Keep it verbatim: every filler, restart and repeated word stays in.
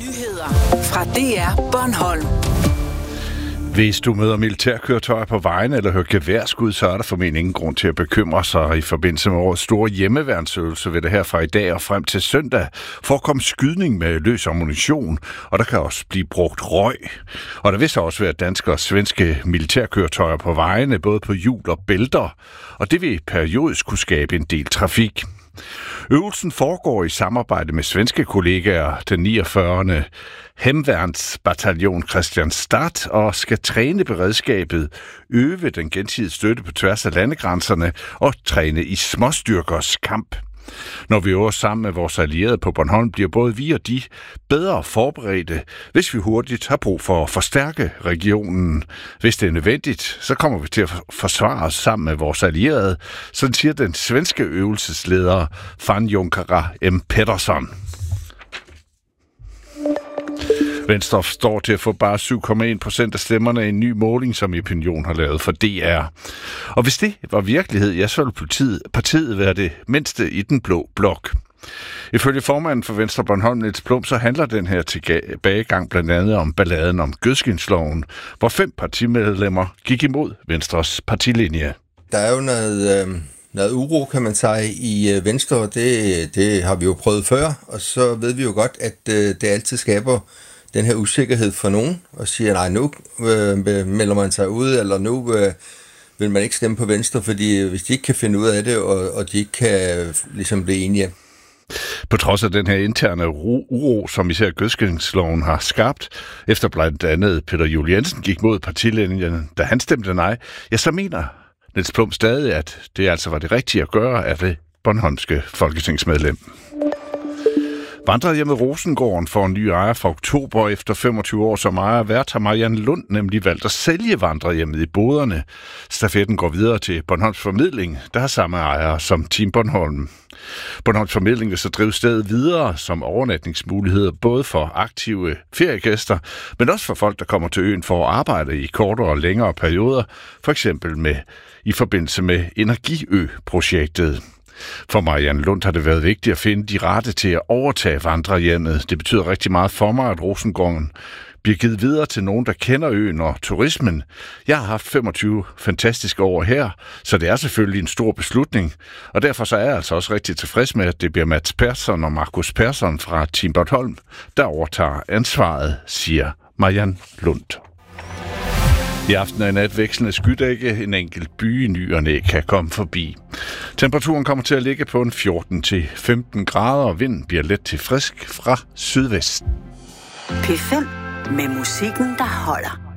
Nyheder fra D R Bornholm. Hvis du møder militærkøretøjer på vejen eller hører geværskud, så er der formentlig ingen grund til at bekymre sig. I forbindelse med årets store hjemmeværnsøvelse vil det her fra i dag og frem til søndag forekomme skydning med løs ammunition, og der kan også blive brugt røg. Og der vil så også være danske og svenske militærkøretøjer på vejene, både på hjul og bælter, og det vil periodisk kunne skabe en del trafik. Øvelsen foregår i samarbejde med svenske kollegaer, den niogfyrrende Hemvärnsbataljon Kristianstad, og skal træne beredskabet, øve den gensidige støtte på tværs af landegrænserne og træne i småstyrkers kamp. Når vi øver sammen med vores allierede på Bornholm, bliver både vi og de bedre forberedte, hvis vi hurtigt har brug for at forstærke regionen. Hvis det er nødvendigt, så kommer vi til at forsvare os sammen med vores allierede, sådan siger den svenske øvelsesleder Fan Junkara M. Pettersson. Venstre står til at få bare syv komma en procent af stemmerne i en ny måling, som Opinion har lavet for D R. Og hvis det var virkelighed, ja, så ville partiet, partiet være det mindste i den blå blok. Ifølge formanden for Venstre Bornholm, Niels Plum, så handler den her tilbagegang blandt andet om balladen om gødskinsloven, hvor fem partimedlemmer gik imod Venstres partilinje. Der er jo noget, øh, noget uro, kan man sige, i øh, Venstre. Det, det har vi jo prøvet før, og så ved vi jo godt, at øh, det altid skaber den her usikkerhed for nogen, og siger, nej, nu øh, melder man sig ud, eller nu øh, vil man ikke stemme på Venstre, fordi hvis de ikke kan finde ud af det, og, og de ikke kan ligesom blive enige. På trods af den her interne uro, uro som især gødskinsloven har skabt, efter blandt andet Peter Juel Jensen gik mod partilinjen, da han stemte nej, ja, så mener Niels Plum stadig, at det altså var det rigtige at gøre af det bornholmske folketingsmedlem. Vandrehjemmet Rosengården får en ny ejer fra oktober. Efter femogtyve år som ejer vært har Marianne Lund nemlig valgt at sælge vandrehjemmet i boderne. Stafetten går videre til Bornholms Formidling, der har samme ejer som Team Bornholm. Bornholms Formidling vil så drive stedet videre som overnatningsmuligheder både for aktive feriegæster, men også for folk, der kommer til øen for at arbejde i kortere og længere perioder, for eksempel med, i forbindelse med Energiø-projektet. For Marianne Lund har det været vigtigt at finde de rette til at overtage vandrehjemmet. Det betyder rigtig meget for mig, at Rosengården bliver givet videre til nogen, der kender øen og turismen. Jeg har haft femogtyve fantastiske år her, så det er selvfølgelig en stor beslutning. Og derfor så er jeg altså også rigtig tilfreds med, at det bliver Mats Persson og Markus Persson fra Team Bornholm, der overtager ansvaret, siger Marianne Lund. I aften og i nat vekslende skydække. En enkelt by i ny og næ kan komme forbi. Temperaturen kommer til at ligge på en fjorten til femten grader, og vinden bliver let til frisk fra sydvest. P fem med musikken, der holder.